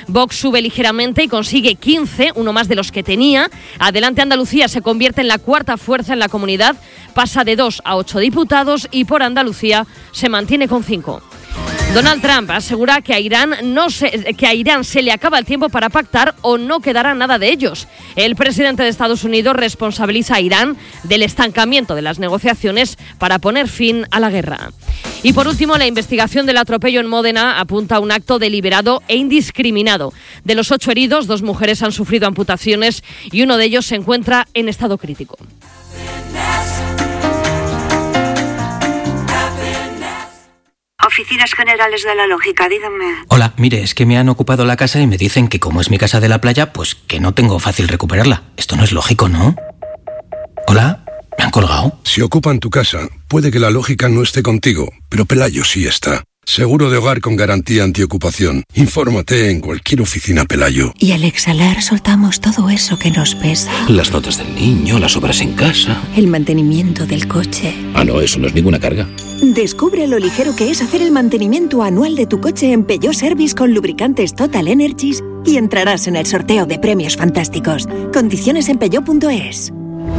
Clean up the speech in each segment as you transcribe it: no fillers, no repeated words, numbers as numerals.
Vox sube ligeramente y consigue 15, uno más de los que tenía. Adelante Andalucía se convierte en la cuarta fuerza en la comunidad, pasa de 2 a 8 diputados y por Andalucía se mantiene con 5. Donald Trump asegura que a Irán se le acaba el tiempo para pactar o no quedará nada de ellos. El presidente de Estados Unidos responsabiliza a Irán del estancamiento de las negociaciones para poner fin a la guerra. Y por último, la investigación del atropello en Módena apunta a un acto deliberado e indiscriminado. De los 8 heridos, 2 mujeres han sufrido amputaciones y uno de ellos se encuentra en estado crítico. Oficinas Generales de la Lógica, díganme. Hola, mire, es que me han ocupado la casa y me dicen que como es mi casa de la playa, pues que no tengo fácil recuperarla. Esto no es lógico, ¿no? Hola, ¿me han colgado? Si ocupan tu casa, puede que la lógica no esté contigo, pero Pelayo sí está. Seguro de hogar con garantía antiocupación. Infórmate en cualquier oficina Pelayo. Y al exhalar soltamos todo eso que nos pesa. Las notas del niño, las obras en casa. El mantenimiento del coche. Ah, no, eso no es ninguna carga. Descubre lo ligero que es hacer el mantenimiento anual de tu coche en Peugeot Service con lubricantes Total Energies y entrarás en el sorteo de premios fantásticos. Condiciones en peugeot.es.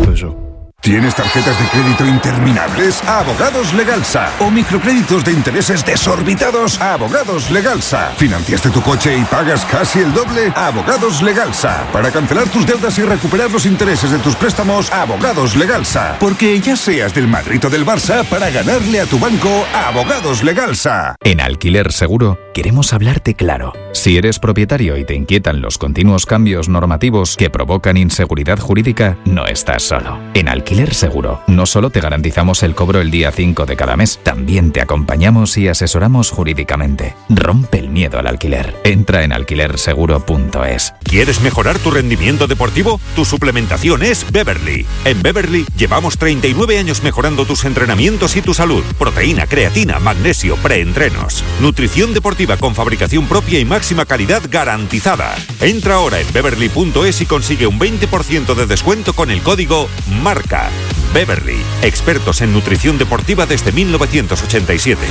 ¿Tienes tarjetas de crédito interminables? Abogados Legalsa. ¿O microcréditos de intereses desorbitados? Abogados Legalsa. ¿Financiaste tu coche y pagas casi el doble? Abogados Legalsa. Para cancelar tus deudas y recuperar los intereses de tus préstamos, Abogados Legalsa. Porque ya seas del Madrid o del Barça, para ganarle a tu banco, Abogados Legalsa. En Alquiler Seguro queremos hablarte claro. Si eres propietario y te inquietan los continuos cambios normativos que provocan inseguridad jurídica, no estás solo. En Alquiler Seguro no solo te garantizamos el cobro el día 5 de cada mes, también te acompañamos y asesoramos jurídicamente. Rompe el miedo al alquiler. Entra en alquilerseguro.es. ¿Quieres mejorar tu rendimiento deportivo? Tu suplementación es Beverly. En Beverly llevamos 39 años mejorando tus entrenamientos y tu salud. Proteína, creatina, magnesio, preentrenos. Nutrición deportiva con fabricación propia y máxima calidad garantizada. Entra ahora en beverly.es y consigue un 20% de descuento con el código MARCA. Beverly, expertos en nutrición deportiva desde 1987.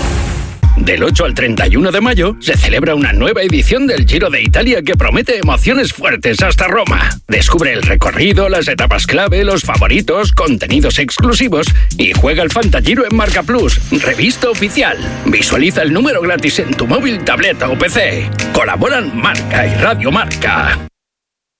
Del 8 al 31 de mayo se celebra una nueva edición del Giro de Italia que promete emociones fuertes hasta Roma. Descubre el recorrido, las etapas clave, los favoritos, contenidos exclusivos y juega el Fantagiro en Marca Plus, revista oficial. Visualiza el número gratis en tu móvil, tableta o PC. Colaboran Marca y Radio Marca.